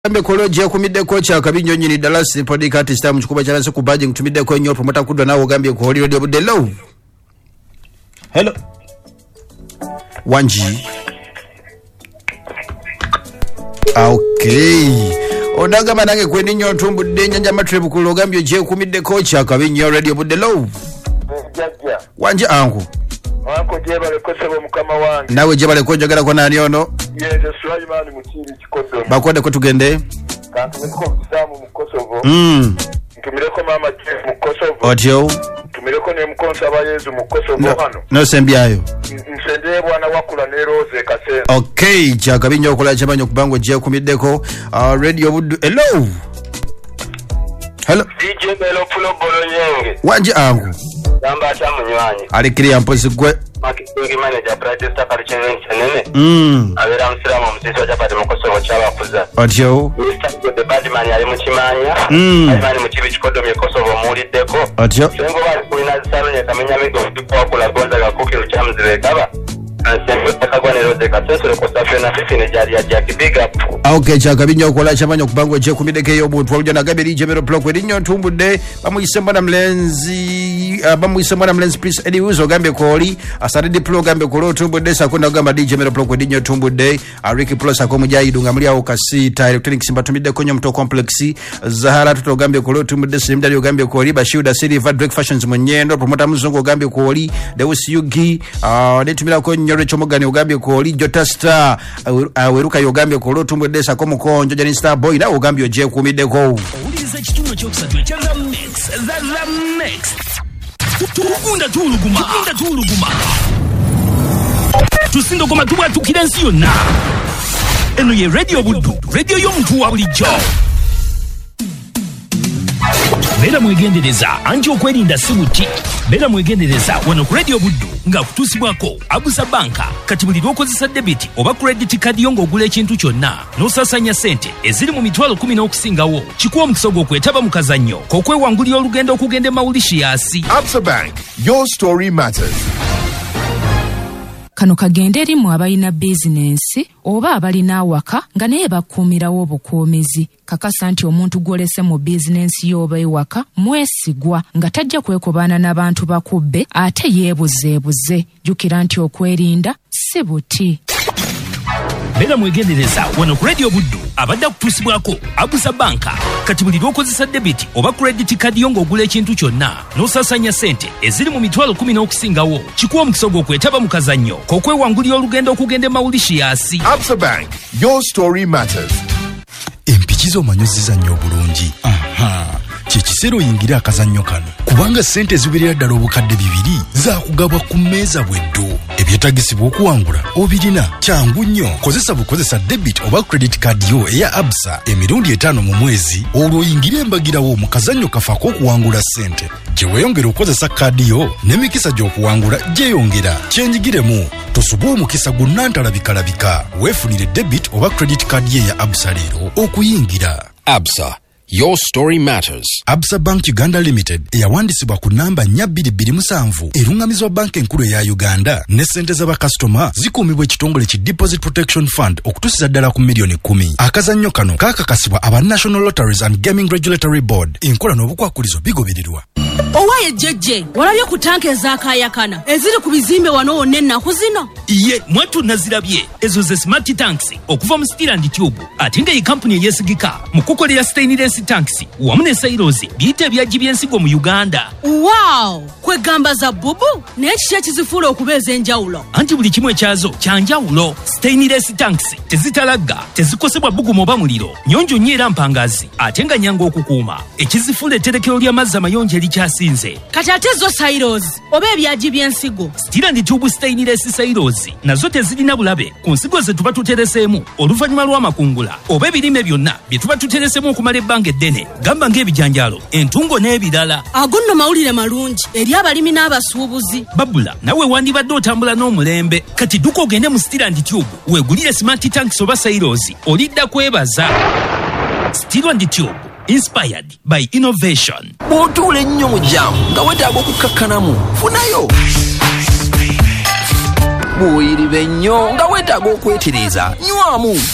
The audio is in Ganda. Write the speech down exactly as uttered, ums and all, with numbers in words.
Ambe koloji ya kumide kocha kabinyo nyini Dallas podcast time chikuba chana siku baji kutumide ko nyo promoter kudwa na Gambia ko holi radio budelo. Hello. Wanji. Okay. Odaga manange kweni nyo tumbu de nyanja matrebu kulo Gambia je kumide kocha kabinyo radio budelo. Jaja. Wanji angu. Wako jeba lekosa mukama wange. Nawe jeba lekoja gara kwa nani ono? Yes, Sulaiman Mutiri Chikodo. Bakwade ko tugende. Kantu ko bisamu mu Kosovo. Mm. Tumireko mama je mu Kosovo. Otyo. Tumireko ne mkonsa abayezu mu Kosovo hano. No sembyayo. Nsende bwana wakula ne Rose Kasera. Okay, cha kabinyo kola chabanyo kubango je kumideko uh, radio budu. Hello. Hello. D J Belo Pulo Bolonyenge. Wanji angu. Gamba cha munywanyi. Alikiri ampozi gwe. Marketing manager Practice Takari Challenge nene. Mm. Abera msiramu msisi wa chapati mu Kosovo chaba kuza. Otyo. Mister the Badman yali mu Kimanya. Mm. Badman mu Kibi Chikodo mu Kosovo muri deko. Otyo. Sengo bali kulina zisalo nyakamenya migo kwa kula gonza gakukiru cha mzire kaba. Ansembe takagwane Rose Kasera ko safi na fifi ne jari ya Jack Big Up. Okay, cha kabinyo kola chabanyo kubango je kumideke yo buntu waljo na gaberi jemero block we dinyo tumbude bamuyisemba na mlenzi uh, bamuyisemba na mlenzi please edi uzo gambe koli asari di plug gambe kolo tumbude sakunda gamba D J Mero block we dinyo tumbude Ricky Plus akomu jayi dunga mlia ukasita electronic simba tumide konyo mto complexi Zahara tuto gambe kolo tumbude simdali yo gambe koli Bashiuda City Fat Drake Fashions mwenyendo promoter mzungu gambe koli Dewusi Yugi uh, netumila konyo recho mogani ugambe koli Jota Star uh, uh, weruka yo gambe kolo tumbude desa komu konjo jani Star Boy na ugambyo je kumideko uliza chituno chokusatu changa mix the mix tukunda tuluguma tukunda tuluguma tusindo goma tuwa tukirensiyo na eno ye radio budu radio yomuntu wa bulijjo Bela mwegendereza anji okwerinda sibuti Bela mwegendereza wano radio budu nga kutusibwako Abusa Banka kati buli lwokozesa debit oba credit card yongo ogula ekintu kyonna n'osasanya sente eziri mu mitwalo kumi n'okusingawo kikuwa omukisa gw'okwetaba mu kazannyo k'okwewangulira olugendo okugenda Mauritius. Absa Bank, your story matters. Kano kagende eri mu abalina bizinensi oba abalina awaka nga naye bakuumirawo obukuumizi kakasa nti omuntu gwolese mu bizinensi y'oba ewaka mwesigwa nga tajja kwekobaana n'abantu bakubbe ate yeebuzeebuze jjukira nti okwerinda si buti. Bela mwegendereza wano ku radio buddu abadde kutusibwako Abusa Banka kati buli lwokozesa debit oba credit card yongo ogula ekintu kyonna n'osasanya sente eziri mu mitwalo kumi n'okusingawo kikuwa omukisa gw'okwetaba mu kazannyo k'okwewangulira olugendo okugenda Mauritius. Absa Bank, your story matters. Empikizo omanyuziza nnyo obulungi. Aha. Kyekiseera oyingira akazannyo kano kubanga ssente ziwerera ddala obukadde bibiri zaakugabwa ku mmeeza bweddu. Ebyetagisibwa okuwangula obirina kyangu nnyo. Kozesa bukozesa debit oba credit card yo eya Absa emirundi etaano mu mwezi olwo oyingire embagirawo mu kazannyo kafaako okuwangula ssente. Gye weeyongera okukozesa kaadi yo n'emikisa gy'okuwangula gyeyongera. Kyenjigiremu tosubwa omukisa gunnantalabika weefunire debit oba credit card ye ya Absa leero okuyingira. Absa, your story matters. Absa Bank Uganda Limited eyawandisibwa ku namba nnya bbiri bbiri musanvu erungamizwa banka enkulu eya Uganda ne ssente z'abakasitoma zikuumibwa ekitongole ki Deposit Protection Fund okutuusiza ddala ku miliyoni kumi. Akazannyo kano kaakakasibwa aba National Lotteries and Gaming Regulatory Board. Enkola n'obukwakulizo bigobererwa. Owaye jeje walabye ku tanke ezakayakana eziri ku bizimbe wano wonna ennaku zino. Iye mwatu nazirabye ezo ze smart tanks okuva mu Steel and Tube ate nga ye company eyesigika mu kukolera stainless tanks wamu ne silos biyite ebyagi by'ensigo mu Uganda. Wow, kwegamba za bubu n'ekiki ekizifuula okubeeza enjawulo. Anti buli kimu ekyazo kyanjawulo. Stainless tanks tezitalagga tezikosebwa bbugumu oba muliro nyonjo nnyo era mpangazi ate nga nyanga okukuuma ekizifuula etterekero ly'amazzi amayonjo erikyasinze. Kati ate zo silos oba ebyagi by'ensigo Steel and Tube stainless silos nazo tezirina bulabe ku nsigo ze tuba tutereseemu oluvannyuma lw'amakungula oba ebirime byonna bye tuba tutereseemu okumala ebbanga eddene gamba ng'ebijanjaalo entungo n'ebirala. Ago nno mawulire malungi eri abalimi n'abasuubuzi. Babula nawe wandibadde otambula n'omulembe kati dduka ogende mu Steel and Tube weegulire smart tanks oba silos olidda kwebaza. Steel and Tube, inspired by innovation. Bw'otuula ennyo mu jjaamu nga weetaaga okukakkanamu funayo. Bw'oyiriba ennyo nga weetaaga okwetereeza nywamu.